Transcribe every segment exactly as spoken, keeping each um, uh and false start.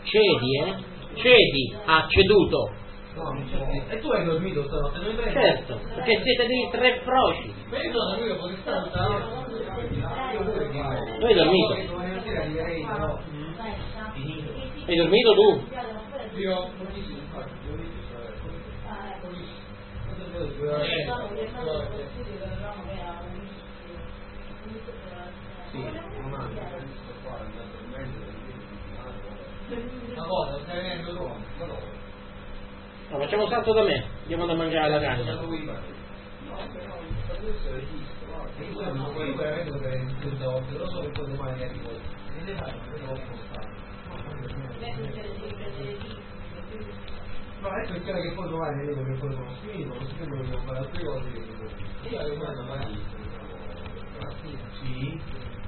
Cedi, eh? Cedi, ha ceduto. No, non c'è. E tu hai dormito stanotte? Non hai Certo, perché siete dei tre froci. Perdona, io voglio stare stanotte. Io pure che Tu hai dormito? domani sera arriverei, però. Finito. Hai dormito tu? Io pochissimo, infatti, sì, ma una cosa, stai venendo tu? No, facciamo salto da me, andiamo a mangiare la cagna. No, però questo è giusto. Io veramente dovrei dire oggi, lo so che poi domani arrivo. E le fai, non devo spostare. No, ecco è chiaro che poi domani vedo che poi sono finito, così che devo fare altre cose. E io avevo una domani. Sì.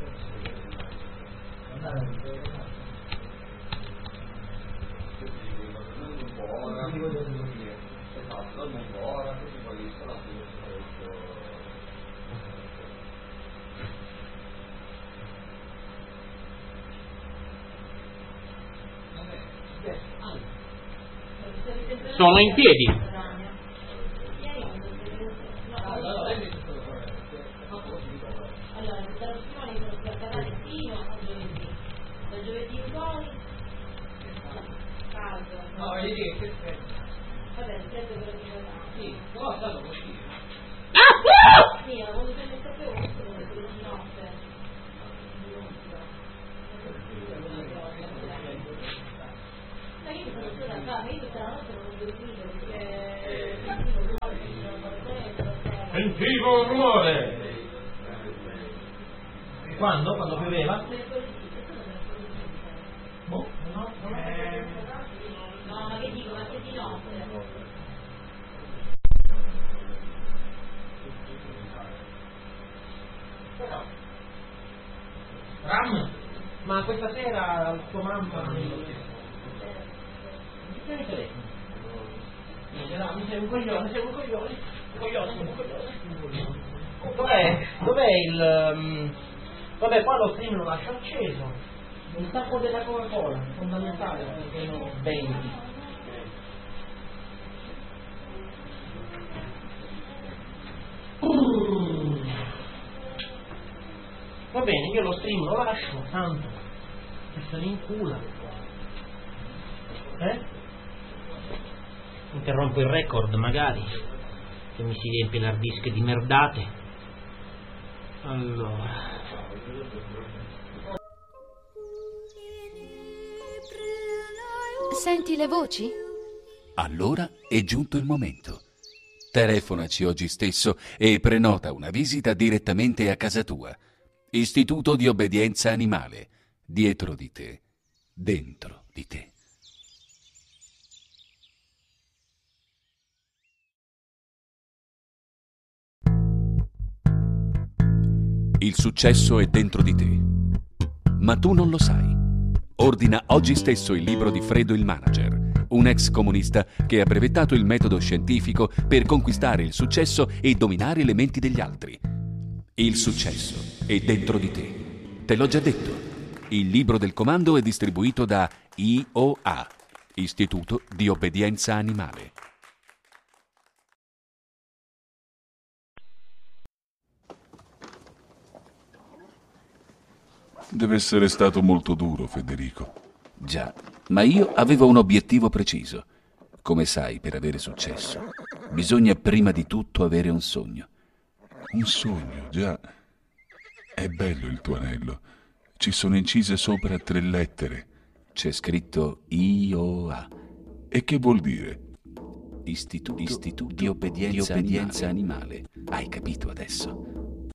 Un po' ora. Non ti voglio dormire. Esatto, dormo un po' ora, così poi sto la Sono in piedi. no, vedi che che freddo. Vabbè, il freddo quello che c'è. Sì, no, è stato così. Ah! Sì, ma quando prende il caffè, sono le tre di notte. Ma io sono stata a casa, io tutta la notte non ho dormito perché Sentivo un rumore. quando? Quando pioveva? Boh, no, no, no, ma che dico, ma che di notte? Ram, ma questa sera tua mamma mi tieni il telefono? Mi sei un coglione, sei un coglione, un coglione, un coglione. Dov'è? Dov'è il... Um... Vabbè, qua lo stream lo lascio acceso. Il tappo della Coca-Cola, fondamentale perché non venti. Va bene, io lo stream lo lascio, tanto. Che se ne incula. Eh? Interrompo il record magari, che mi si riempie l'hard disk di merdate. Allora. Senti le voci? Allora è giunto il momento. Telefonaci oggi stesso e prenota una visita direttamente a casa tua. Istituto di obbedienza animale. Dietro di te. Dentro di te. Il successo è dentro di te. Ma tu non lo sai. Ordina oggi stesso il libro di Fredo il Manager, un ex comunista che ha brevettato il metodo scientifico per conquistare il successo e dominare le menti degli altri. Il successo è dentro di te. Te l'ho già detto. Il libro del comando è distribuito da I O A, Istituto di Obbedienza Animale. Deve essere stato molto duro, Federico. Già, ma io avevo un obiettivo preciso. Come sai, per avere successo, bisogna prima di tutto avere un sogno. Un sogno, già. È bello il tuo anello. Ci sono incise sopra tre lettere. C'è scritto I O A. E che vuol dire? Istituto, Istituto di Obbedienza, di obbedienza animale. animale. Hai capito adesso?